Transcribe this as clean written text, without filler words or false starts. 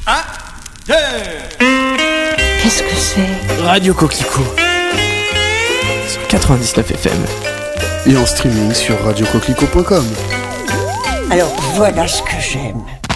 1, 2. Qu'est-ce que c'est ? Radio Coquelicot sur 99 FM. Et en streaming sur radiocoquelicot.com. Alors voilà ce que j'aime.